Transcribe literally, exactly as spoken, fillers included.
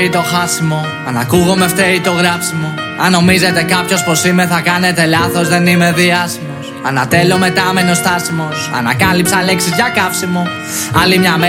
το χάσιμο. Αν ακούγομαι φταίει το γράψιμο. Αν νομίζετε κάποιος πως είμαι θα κάνετε λάθος, δεν είμαι διάσημος. Ανατέλω μετάμενος στάσιμος. Ανακάλυψα λέξεις για καύσιμο. Άλλη μια μέρα